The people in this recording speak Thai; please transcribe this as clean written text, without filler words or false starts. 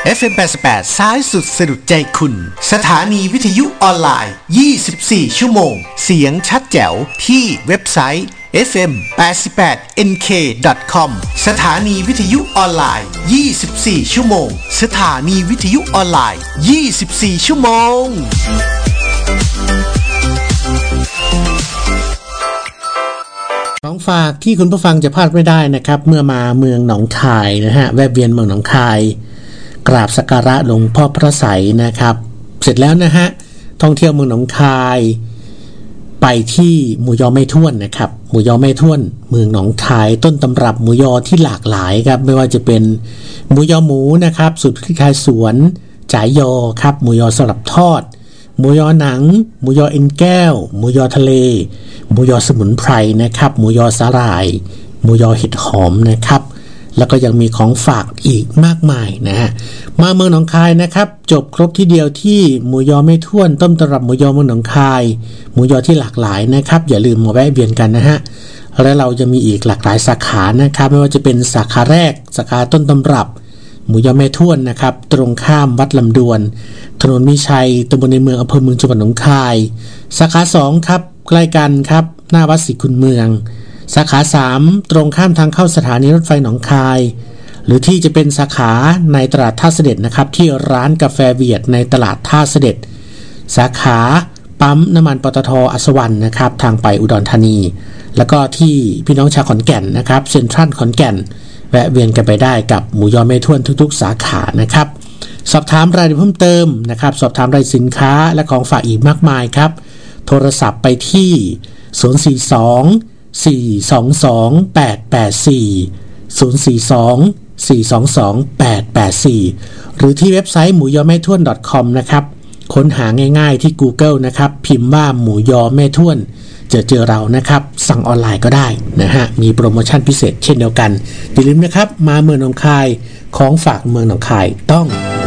FM 88ซ้ายสุดสะดุดใจคุณสถานีวิทยุออนไลน์24ชั่วโมงเสียงชัดแจ๋วที่เว็บไซต์ fm88nk.com สถานีวิทยุออนไลน์24ชั่วโมงสถานีวิทยุออนไลน์24ชั่วโมงของฝากที่คุณผู้ฟังจะพลาดไม่ได้นะครับเมื่อมาเมืองหนองคายนะฮะแวะเวียนเมืองหนองคายกราบสักการะหลวงพ่อพระไสยนะครับเสร็จแล้วนะฮะท่องเที่ยวเมืองหนองคายไปที่หมูยอแม่ท้วนนะครับหมูยอแม่ท้วนเมืองหนองคายต้นตำรับหมูยอที่หลากหลายครับไม่ว่าจะเป็นหมูยอหมูนะครับสูตรที่ขายสวนจ่ายยอครับหมูยอสลับทอดหมูยอหนังหมูยอเอ็นแก้วหมูยอทะเลหมูยอสมุนไพรนะครับหมูยอสาหร่ายหมูยอเห็ดหอมนะครับแล้วก็ยังมีของฝากอีกมากมายนะฮะมาเมืองหนองคายนะครับจบครบที่เดียวที่หมูยอแม่ท้วนต้นตำรับหมูยอเมืองหนองคายหมูยอที่หลากหลายนะครับอย่าลืมมาแวะเวียนกันนะฮะและเราจะมีอีกหลากหลายสาขานะครับไม่ว่าจะเป็นสาขาแรกสาขาต้นตำรับหมูยอแม่ท้วนนะครับตรงข้ามวัดลำดวนถนนมีชัยตำบลในเมืองอำเภอเมืองจังหวัดหนองคายสาขา2ครับใกล้กันครับหน้าวัดศรีคุณเมืองสาขา3ตรงข้ามทางเข้าสถานีรถไฟหนองคายหรือที่จะเป็นสาขาในตลาดท่าเสด็จนะครับที่ร้านกาแฟเวียดในตลาดท่าเสด็จสาขาปั๊มน้ำมันปตท.อัศวรรณนะครับทางไปอุดรธานีแล้วก็ที่พี่น้องชาวขอนแก่นนะครับเซ็นทรัลขอนแก่นแวะเวียนกันไปได้กับหมูยอแม่ท้วนทุกๆสาขานะครับสอบถามรายละเอียดเพิ่มเติมนะครับสอบถามรายสินค้าและของฝากอีกมากมายครับโทรศัพท์ไปที่042-422-884 หรือที่เว็บไซต์หมูยอแม่ท้วน .com นะครับค้นหาง่ายๆที่ Google นะครับพิมพ์ว่าหมูยอแม่ท้วนเจอเรานะครับสั่งออนไลน์ก็ได้นะฮะมีโปรโมชั่นพิเศษเช่นเดียวกันอย่าลืมนะครับมาเมืองหนองคายของฝากเมืองหนองคายต้อง